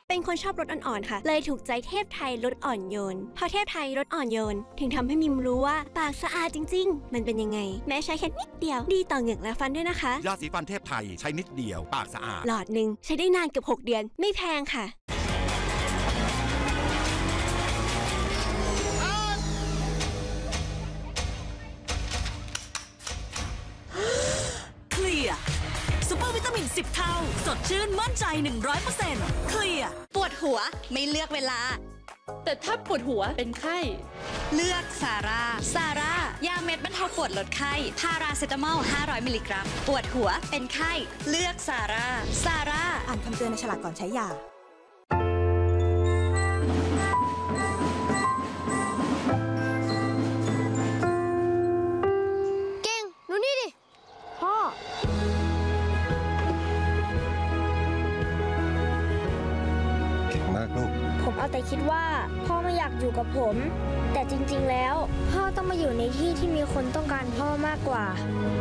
เป็นคนชอบรถอ่อนๆค่ะเลยถูกใจเทพไทยรถอ่อนโยนพอเทพไทยรถอ่อนโยนถึงทำให้มิมรู้ว่าปากสะอาดจริงๆมันเป็นยังไงแม้ใช้แค่นิดเดียวดีต่อเหงือกและฟันด้วยนะคะยาสีฟันเทพไทยใช้นิดเดียวปากสะอาดหลอดหนึ่งใช้ได้นานเกือบ6 เดือนไม่แพงค่ะเคลียร์ซุปเปอร์วิตามิน10 เท่าสดชื่นมั่นใจ 100% เคลียร์ปวดหัวไม่เลือกเวลาแต่ถ้าปวดหัวเป็นไข้เลือกซาร่ายาเม็ดบรรเทาปวดลดไข้พาราเซตามอล500 มิลลิกรัมปวดหัวเป็นไข้เลือกซาร่าอ่านคำเตือนในฉลากก่อนใช้ยาเก่งดูนี่ดิพ่อเก่งมากลูกผมเอาแต่คิดว่าพ่อไม่อยากอยู่กับผมแต่จริงๆแล้วพ่อต้องมาอยู่ในที่ที่มีคนต้องการพ่อมากกว่า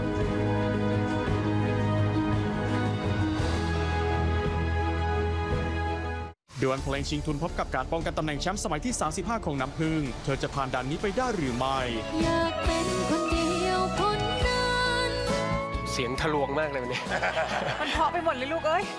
ดวลเพลงชิงทุนพบกับการป้องกันตำแหน่งแชมป์สมัยที่35ของน้ำพึ่งเธอจะผ่านด่านนี้ไปได้หรือไม่อยากเป็นคนเดียวคนนั้นเสียงทะลวงมากเลยวันนี้มันเพราะไปหมดเลยลูกเอ้ย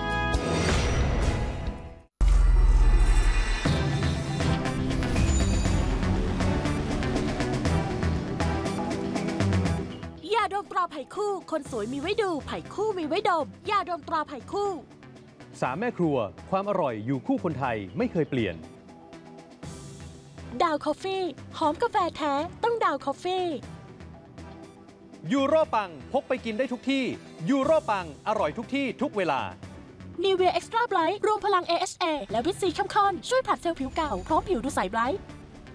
ยาดมตราไผ่คู่คนสวยมีไว้ดูไผ่คู่มีไว้ดมยาดมตราไผ่คู่ 3 แม่ครัวความอร่อยอยู่คู่คนไทยไม่เคยเปลี่ยนดาวคอฟฟี่หอมกาแฟแท้ต้องดาวคอฟฟี่ยูโรปังพกไปกินได้ทุกที่ยูโรปังอร่อยทุกที่ทุกเวลานิเวียเอ็กซ์ตร้าไบรท์รวมพลัง AHA และวิตซีเข้มข้นช่วยผลัดเซลล์ผิวเก่าพร้อมผิวดูใสไบรท์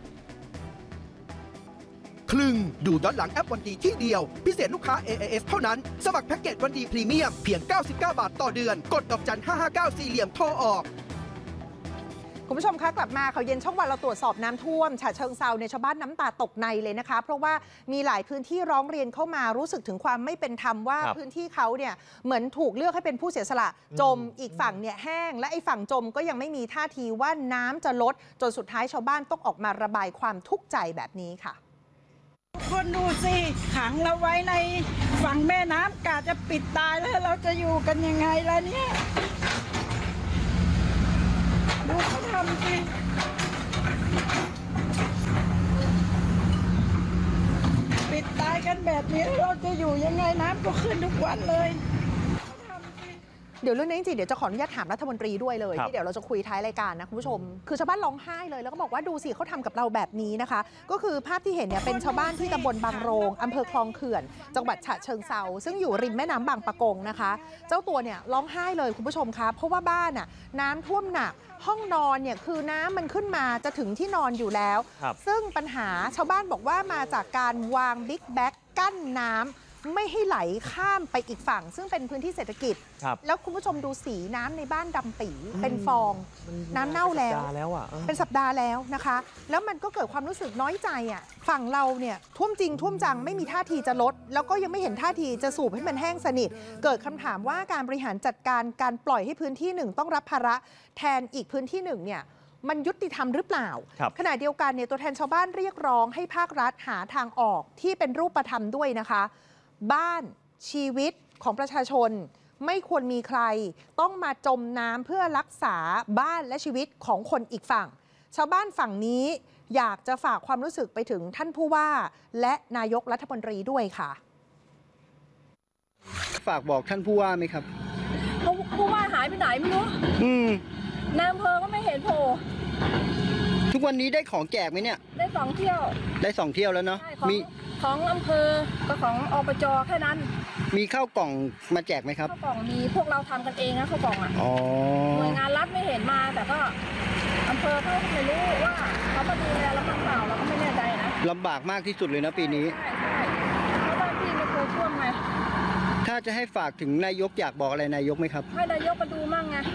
คลึงดูย้อนหลังแอปวันดีที่เดียวพิเศษลูกค้า AIS เท่านั้นสมัครแพ็กเกจวันดีพรีเมียมเพียง99 บาทต่อเดือนกดดอกจัน559สี่เหลี่ยมโทรออกคุณผู้ชมคะกลับมาข่าวเย็นช่องวันเราตรวจสอบน้ำท่วมฉะเชิงเซาในชาวบ้านน้ำตาตกในเลยนะคะเพราะว่ามีหลายพื้นที่ร้องเรียนเข้ามารู้สึกถึงความไม่เป็นธรรมว่าพื้นที่เขาเนี่ยเหมือนถูกเลือกให้เป็นผู้เสียสละจมอีกฝั่งเนี่ยแห้งและไอ้ฝั่งจมก็ยังไม่มีท่าทีว่าน้ำจะลดจนสุดท้ายชาวบ้านต้องออกมาระบายความทุกข์ใจแบบนี้ค่ะคนดูสิขังเราไว้ในฝั่งแม่น้ำกะจะปิดตายแล้วเราจะอยู่กันยังไงล่ะเนี่ยดูเขาทำสิปิดตายกันแบบนี้เราจะอยู่ยังไงน้ำก็ขึ้นทุกวันเลยเดี๋ยวเรื่องนี้จริงๆเดี๋ยวจะขออนุญาตถามรัฐมนตรีด้วยเลยที่เดี๋ยวเราจะคุยท้ายรายการนะคุณผู้ชมคือชาวบ้านร้องไห้เลยแล้วก็บอกว่าดูสิเขาทำกับเราแบบนี้นะคะก็คือภาพที่เห็นเนี่ยเป็นชาวบ้านที่ตำบลบางโรงอำเภอคลองเขื่อนจังหวัดฉะเชิงเทราซึ่งอยู่ริมแม่น้ำบางปะกงนะคะเจ้าตัวเนี่ยร้องไห้เลยคุณผู้ชมคะเพราะว่าบ้านน่ะน้ำท่วมหนักห้องนอนเนี่ยคือน้ำมันขึ้นมาจะถึงที่นอนอยู่แล้วซึ่งปัญหาชาวบ้านบอกว่ามาจากการวางบิ๊กแบ็กกั้นน้ำไม่ให้ไหลข้ามไปอีกฝั่งซึ่งเป็นพื้นที่เศรษฐกิจแล้วคุณผู้ชมดูสีน้ำในบ้านดำปีเป็นฟองน้ำเน่าแล้วเป็นสัปดาห์แล้วนะคะแล้วมันก็เกิดความรู้สึกน้อยใจอ่ะฝั่งเราเนี่ยท่วมจริงท่วมจังไม่มีท่าทีจะลดแล้วก็ยังไม่เห็นท่าทีจะสูบให้มันแห้งสนิทเกิดคำถามว่าการบริหารจัดการการปล่อยให้พื้นที่หนึ่งต้องรับภาระแทนอีกพื้นที่หนึ่งเนี่ยมันยุติธรรมหรือเปล่าขณะเดียวกันเนี่ยตัวแทนชาวบ้านเรียกร้องให้ภาครัฐหาทางออกที่เป็นรูปธรรมด้วยนะคะบ้านชีวิตของประชาชนไม่ควรมีใครต้องมาจมน้ำเพื่อรักษาบ้านและชีวิตของคนอีกฝั่งชาวบ้านฝั่งนี้อยากจะฝากความรู้สึกไปถึงท่านผู้ว่าและนายกรัฐมนตรีด้วยค่ะฝากบอกท่านผู้ว่าไหมครับผู้ว่าหายไปไหนไม่รู้นายอำเภอก็ไม่เห็นโผล่ทุกวันนี้ได้ของแจกไหมเนี่ยได้2 เที่ยวได้2 เที่ยวแล้วเนาะมีของอำเภอกับของอบจ.แค่นั้นมีข้าวกล่องมาแจกไหมครับข้าวกล่องมีพวกเราทำกันเองนะข้าวกล่องอ่ะหน่วยงานรัฐไม่เห็นมาแต่ก็อำเภอเขาไม่รู้ว่าเขามาดูแลเราบ้างเปล่าเราก็ไม่แน่ใจนะลำบากมากที่สุดเลยนะปีนี้ใช่เพราะว่าพี่ไม่เคยท่วมไงถ้าจะให้ฝากถึงนายกอยากบอกอะไรนายกไหมครับให้นายกมาดูมั่งไง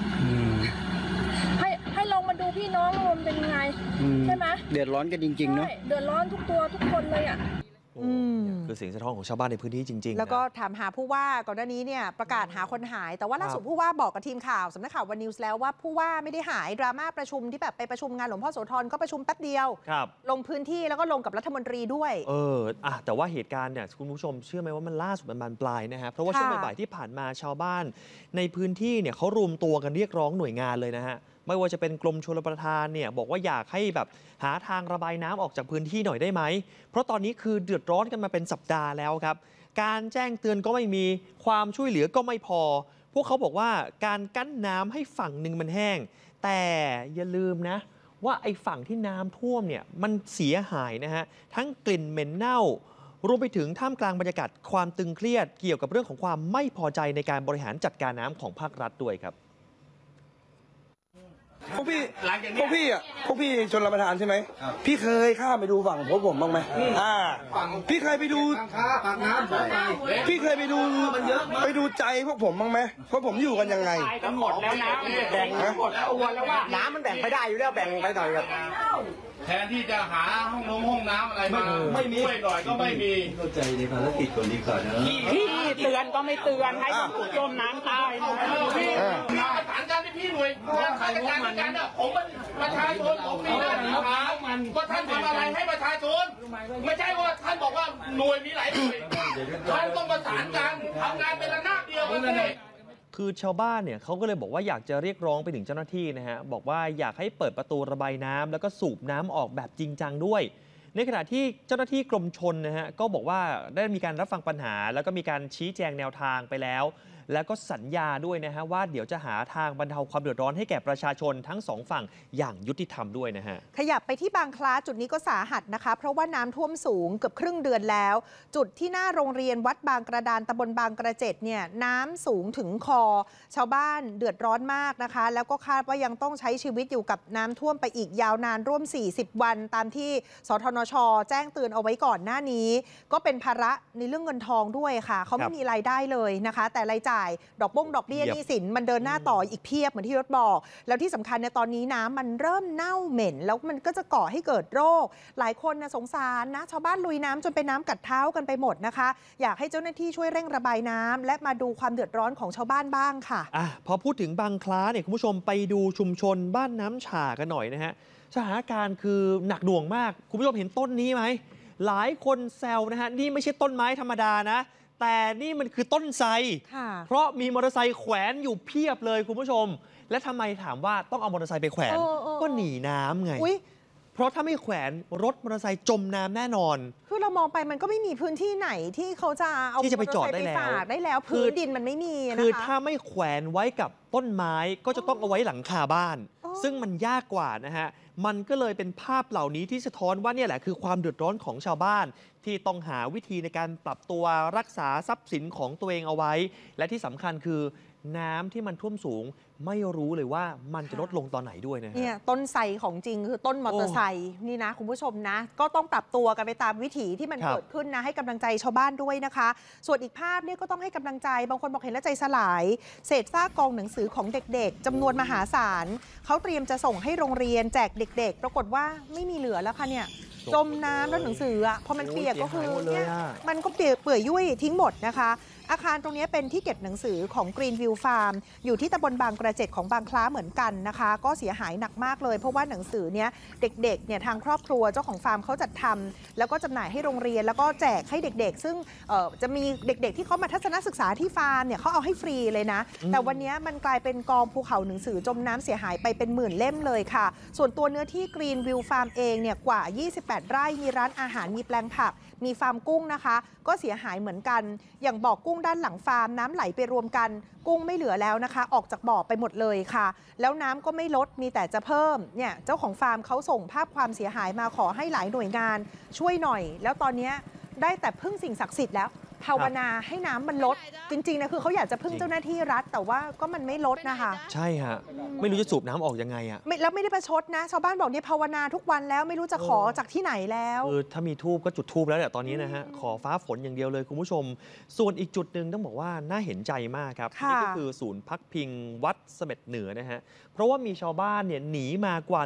ให้ลงมาดูพี่น้องรวมเป็นยังไงใช่ไหมเดือดร้อนกันจริงๆเนาะเดือดร้อนทุกตัวทุกคนเลยอ่ะคือเสียงสะท้อนของชาวบ้านในพื้นที่จริงๆแล้วก็ถามหาผู้ว่าก่อนหน้านี้เนี่ยประกาศหาคนหายแต่ว่าล่าสุดผู้ว่าบอกกับทีมข่าวสำนักข่าววันนิวส์แล้วว่าผู้ว่าไม่ได้หายดราม่าประชุมที่แบบไปประชุมงานหลวงพ่อโสธรก็ประชุมแป๊บเดียวลงพื้นที่แล้วก็ลงกับรัฐมนตรีด้วยแต่ว่าเหตุการณ์เนี่ยคุณผู้ชมเชื่อไหมว่ามันล่าสุดมันบานปลายนะฮะเพราะว่าช่วงบ่ายที่ผ่านมาชาวบ้านในพื้นที่เนี่ยเขารวมตัวกันเรียกร้องหน่วยงานเลยนะฮะไม่ว่าจะเป็นกรมชลประทานเนี่ยบอกว่าอยากให้แบบหาทางระบายน้ำออกจากพื้นที่หน่อยได้ไหมเพราะตอนนี้คือเดือดร้อนกันมาเป็นสัปดาห์แล้วครับการแจ้งเตือนก็ไม่มีความช่วยเหลือก็ไม่พอพวกเขาบอกว่าการกั้นน้ำให้ฝั่งหนึ่งมันแห้งแต่อย่าลืมนะว่าไอ้ฝั่งที่น้ำท่วมเนี่ยมันเสียหายนะฮะทั้งกลิ่นเหม็นเน่ารวมไปถึงท่ามกลางบรรยากาศความตึงเครียดเกี่ยวกับเรื่องของความไม่พอใจในการบริหารจัดการน้ำของภาครัฐด้วยครับพวกพี่ชนรับประทานใช่ไหมพี่เคยข้ามไปดูฝั่งพวกผมบ้างไหมพี่เคยไปดูพี่เคยไปดูใจพวกผมบ้างไหมพวกผมอยู่กันยังไงกันหมดแล้วนะแบ่งหมดแล้ววันแล้วว่าน้ำมันแบ่งไปได้อยู่แล้วแบ่งไปหน่อยครับแทนที่จะหาห้องน้ำอะไรมาไม่มีช่วยหน่อยก็ไม่มีเข้าใจในภารกิจคนนี้ก่อนนะพี่เตือนก็ไม่เตือนให้ผู้จมน้ำตายพี่ประสานกันที่พี่หน่วยข้าราชการเหมือนกันนะผมประชาชนผมมีหน้าที่ถามว่าท่านทำอะไรให้ประชาชนไม่ใช่ว่าท่านบอกว่าหน่วยมีหลายหน่วยท่านต้องประสานกันทำงานเป็นระนาบเดียวกันเลยคือชาวบ้านเนี่ยเขาก็เลยบอกว่าอยากจะเรียกร้องไปถึงเจ้าหน้าที่นะฮะบอกว่าอยากให้เปิดประตูระบายน้ำแล้วก็สูบน้ำออกแบบจริงจังด้วยในขณะที่เจ้าหน้าที่กรมชลนะฮะก็บอกว่าได้มีการรับฟังปัญหาแล้วก็มีการชี้แจงแนวทางไปแล้วแล้วก็สัญญาด้วยนะฮะว่าเดี๋ยวจะหาทางบรรเทาความเดือดร้อนให้แก่ประชาชนทั้งสองฝั่งอย่างยุติธรรมด้วยนะฮะขยับไปที่บางคล้าจุดนี้ก็สาหัสนะคะเพราะว่าน้ำท่วมสูงเกือบครึ่งเดือนแล้วจุดที่หน้าโรงเรียนวัดบางกระดานตำบลบางกระเจ็ดเนี่ยน้ำสูงถึงคอชาวบ้านเดือดร้อนมากนะคะแล้วก็คาดว่ายังต้องใช้ชีวิตอยู่กับน้ำท่วมไปอีกยาวนานร่วม40วันตามที่สทนช.แจ้งเตือนเอาไว้ก่อนหน้านี้ก็เป็นภาระในเรื่องเงินทองด้วยค่ะเขาไม่มีรายได้เลยนะคะแต่รายจ่ายดอกเบี้ยหนี้สินมันเดินหน้าต่ออีกเพียบเหมือนที่ยศบอกแล้วที่สำคัญในตอนนี้น้ำมันเริ่มเน่าเหม็นแล้วมันก็จะก่อให้เกิดโรคหลายคนนะสงสารนะชาวบ้านลุยน้ำจนเป็นน้ำกัดเท้ากันไปหมดนะคะอยากให้เจ้าหน้าที่ช่วยเร่งระบายน้ำและมาดูความเดือดร้อนของชาวบ้านบ้างค่ะพอพูดถึงบางคล้าเนี่ยคุณผู้ชมไปดูชุมชนบ้านน้ำฉ่ากันหน่อยนะฮะสถานการณ์คือหนักหน่วงมากคุณผู้ชมเห็นต้นนี้ไหมหลายคนแซวนะฮะนี่ไม่ใช่ต้นไม้ธรรมดานะแต่นี่มันคือต้นไทรเพราะมีมอเตอร์ไซค์แขวนอยู่เพียบเลยคุณผู้ชมและทำไมถามว่าต้องเอามอเตอร์ไซค์ไปแขวนก็หนีน้ำไงเพราะถ้าไม่แขวนรถมอเตอร์ไซค์จมน้ำแน่นอนคือเรามองไปมันก็ไม่มีพื้นที่ไหนที่เขาจะเอาที่จะไปจอดได้แล้วพื้นดินมันไม่มีนะคะคือถ้าไม่แขวนไว้กับต้นไม้ก็จะต้องเอาไว้หลังคาบ้านซึ่งมันยากกว่านะฮะมันก็เลยเป็นภาพเหล่านี้ที่สะท้อนว่าเนี่ยแหละคือความเดือดร้อนของชาวบ้านที่ต้องหาวิธีในการปรับตัวรักษาทรัพย์สินของตัวเองเอาไว้และที่สำคัญคือน้ำที่มันท่วมสูงไม่รู้เลยว่ามันจะลดลงตอนไหนด้วยนะเนี่ยต้นไทรของจริงคือต้นมอเตอร์ไซค์นี่นะคุณผู้ชมนะก็ต้องปรับตัวกันไปตามวิถีที่มันเกิดขึ้นนะให้กำลังใจชาวบ้านด้วยนะคะส่วนอีกภาพเนี่ยก็ต้องให้กำลังใจบางคนบอกเห็นแล้วใจสลายเศษซากกองหนังสือของเด็กๆจำนวนมหาศาลเขาเตรียมจะส่งให้โรงเรียนแจกเด็กๆปรากฏว่าไม่มีเหลือแล้วค่ะเนี่ยจมน้ำแล้วหนังสือพอมันเปียกก็คือเนี่ยมันก็เปื่อยยุ่ยทิ้งหมดนะคะอาคารตรงนี้เป็นที่เก็บหนังสือของ Greenview Farm อยู่ที่ตำบลบางกระเจ็ดของบางคล้าเหมือนกันนะคะก็เสียหายหนักมากเลยเพราะว่าหนังสือเนี้ยเด็กๆเนี่ยทางครอบครัวเจ้าของฟาร์มเขาจัดทำแล้วก็จำหน่ายให้โรงเรียนแล้วก็แจกให้เด็กๆซึ่งจะมีเด็กๆที่เขามาทัศนศึกษาที่ฟาร์มเนี่ยเขาเอาให้ฟรีเลยนะแต่วันนี้มันกลายเป็นกองภูเขาหนังสือจมน้ำเสียหายไปเป็นหมื่นเล่มเลยค่ะส่วนตัวเนื้อที่ Greenview Farm เองเนี่ยกว่า28ไร่มีร้านอาหารมีแปลงผักมีฟาร์มกุ้งนะคะก็เสียหายเหมือนกันอย่างบ่อกุ้งด้านหลังฟาร์มน้ำไหลไปรวมกันกุ้งไม่เหลือแล้วนะคะออกจากบ่อไปหมดเลยค่ะแล้วน้ำก็ไม่ลดมีแต่จะเพิ่มเนี่ยเจ้าของฟาร์มเขาส่งภาพความเสียหายมาขอให้หลายหน่วยงานช่วยหน่อยแล้วตอนนี้ได้แต่พึ่งสิ่งศักดิ์สิทธิ์แล้วภาวนาให้น้ำมันลดจริงๆนะคือเขาอยากจะพึ่งเจ้าหน้าที่รัฐแต่ว่าก็มันไม่ลดนะคะใช่ฮะไม่รู้จะสูบน้ำออกยังไงอ่ะแล้วไม่ได้ประชดนะชาวบ้านบอกเนี่ยภาวนาทุกวันแล้วไม่รู้จะขอจากที่ไหนแล้วถ้ามีทูบก็จุดทูบแล้วเนี่ยตอนนี้นะฮะขอฟ้าฝนอย่างเดียวเลยคุณผู้ชมส่วนอีกจุดหนึ่งต้องบอกว่าน่าเห็นใจมากครับนี่ก็คือศูนย์พักพิงวัดเสม็ดเหนือนะฮะเพราะว่ามีชาวบ้านเนี่ยหนีมากว่า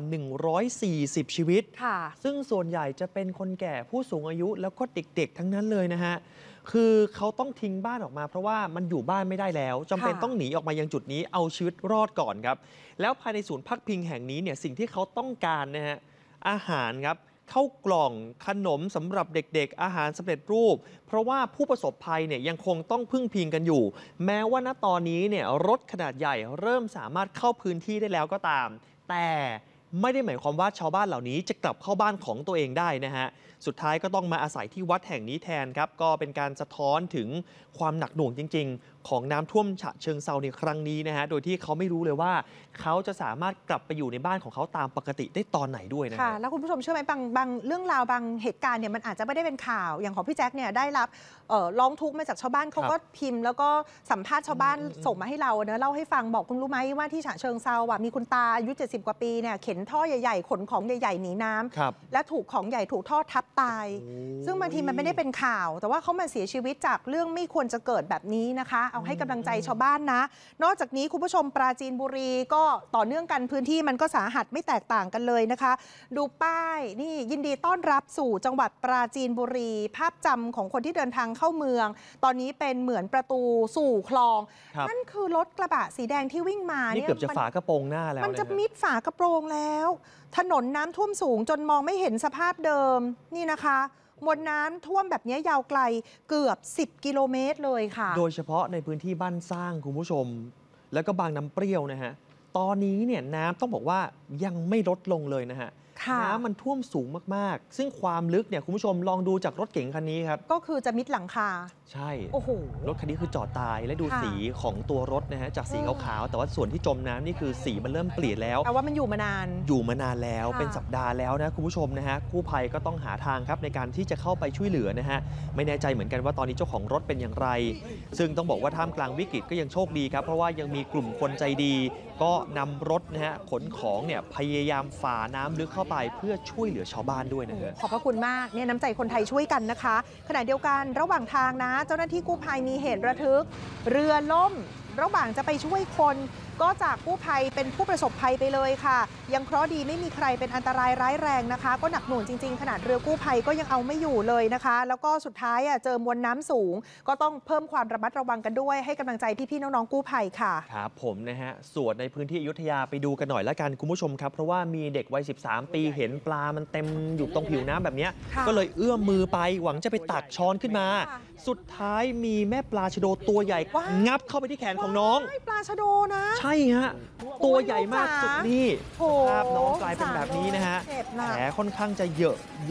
140ชีวิตซึ่งส่วนใหญ่จะเป็นคนแก่ผู้สูงอายุแล้วก็เด็กๆทั้งนั้นเลยนะฮะคือเขาต้องทิ้งบ้านออกมาเพราะว่ามันอยู่บ้านไม่ได้แล้วจำเป็นต้องหนีออกมายังจุดนี้เอาชีวิตรอดก่อนครับแล้วภายในศูนย์พักพิงแห่งนี้เนี่ยสิ่งที่เขาต้องการนะฮะอาหารครับข้าวกล่องขนมสำหรับเด็กๆอาหารสำเร็จรูปเพราะว่าผู้ประสบภัยเนี่ยยังคงต้องพึ่งพิงกันอยู่แม้ว่าณตอนนี้เนี่ยรถขนาดใหญ่เริ่มสามารถเข้าพื้นที่ได้แล้วก็ตามแต่ไม่ได้หมายความว่าชาวบ้านเหล่านี้จะกลับเข้าบ้านของตัวเองได้นะฮะสุดท้ายก็ต้องมาอาศัยที่วัดแห่งนี้แทนครับก็เป็นการสะท้อนถึงความหนักหน่วงจริงๆของน้ำท่วมฉะเชิงเทราในครั้งนี้นะฮะโดยที่เขาไม่รู้เลยว่าเขาจะสามารถกลับไปอยู่ในบ้านของเขาตามปกติได้ตอนไหนด้วยนะค่ะแล้วคุณผู้ชมเชื่อไหมบางเรื่องราวบางเหตุการณ์เนี่ยมันอาจจะไม่ได้เป็นข่าวอย่างของพี่แจ็คเนี่ยได้รับร้องทุกข์มาจากชาวบ้านเขาก็พิมพ์แล้วก็สัมภาษณ์ชาวบ้านส่งมาให้เราเนอะเล่าให้ฟังบอกคุณรู้ไหมว่าที่ฉะเชิงเทรามีคุณตาอายุ70 กว่าปีเนี่ยเข็นท่อใหญ่ๆขนของใหญ่ๆหนีน้ำและถูกของใหญ่ถูกท่อทับตายซึ่งบางทีมันไม่ได้เป็นข่าวแต่ว่าเขามาเสียชีวิตจากเรื่องไม่ควรจะเกิดแบบนี้นะคะเอาให้กำลังใจชาวบ้านนะนอกจากนี้คุณผู้ชมปราจีนบุรีก็ต่อเนื่องกันพื้นที่มันก็สาหัสไม่แตกต่างกันเลยนะคะดูป้ายนี่ยินดีต้อนรับสู่จังหวัดปราจีนบุรีภาพจำของคนที่เดินทางเข้าเมืองตอนนี้เป็นเหมือนประตูสู่คลองนั่นคือรถกระบะสีแดงที่วิ่งมานี่เกือบจะฝากระโปรงหน้าแล้วมันจะมิดฝากระโปรงแล้วถนนน้ำท่วมสูงจนมองไม่เห็นสภาพเดิมนี่นะคะมวลน้ำท่วมแบบนี้ยาวไกลเกือบ10 กิโลเมตรเลยค่ะโดยเฉพาะในพื้นที่บ้านสร้างคุณผู้ชมแล้วก็บางน้ำเปรี้ยวนะฮะตอนนี้เนี่ยน้ำต้องบอกว่ายังไม่ลดลงเลยนะฮะน้ำมันท่วมสูงมากๆซึ่งความลึกเนี่ยคุณผู้ชมลองดูจากรถเก๋งคันนี้ครับก็คือจะมิดหลังคาใช่โอ้โหรถคันนี้คือจอดตายและดูสีของตัวรถนะฮะจากสีขาวๆแต่ว่าส่วนที่จมน้ำนี่คือสีมันเริ่มเปลี่ยนแล้วแต่ว่ามันอยู่มานานแล้วเป็นสัปดาห์แล้วนะคุณผู้ชมนะฮะกู้ภัยก็ต้องหาทางครับในการที่จะเข้าไปช่วยเหลือนะฮะไม่แน่ใจเหมือนกันว่าตอนนี้เจ้าของรถเป็นอย่างไรซึ่งต้องบอกว่าท่ามกลางวิกฤตก็ยังโชคดีครับเพราะว่ายังมีกลุ่มคนใจดีก็นำรถนะฮะขนของเนี่ยพยายามฝ่าน้ำลึกเข้าไปเพื่อช่วยเหลือชาวบ้านด้วยนะฮะขอบพระคุณมากเนี่ยน้ำใจคนไทยช่วยกันนะคะขณะเดียวกันระหว่างทางนะเจ้าหน้าที่กู้ภัยมีเหตุระทึกเรือล่มระหว่างจะไปช่วยคนก็จากกู้ภัยเป็นผู้ประสบภัยไปเลยค่ะยังเคราะห์ดีไม่มีใครเป็นอันตรายร้ายแรงนะคะก็หนักหน่วงจริงๆขนาดเรือกู้ภัยก็ยังเอาไม่อยู่เลยนะคะแล้วก็สุดท้ายเจอมวลน้ำสูงก็ต้องเพิ่มความระมัดระวังกันด้วยให้กำลังใจพี่ๆน้องๆกู้ภัยค่ะครับผมนะฮะส่วนในพื้นที่อยุธยาไปดูกันหน่อยละกันคุณผู้ชมครับเพราะว่ามีเด็กวัย13 ปีเห็นปลามันเต็มอยู่ตรงผิวน้ำแบบนี้ก็เลยเอื้อมมือไปหวังจะไปตักช้อนขึ้นมาสุดท้ายมีแม่ปลาชะโดตัวใหญ่งับเข้าไปที่แขนของน้องปลาชะโดนะใช่ฮะตัวใหญ่มากสุดนี่ภาพน้องกลายเป็นแบบนี้นะฮะแผลค่อนข้างจะเยอะ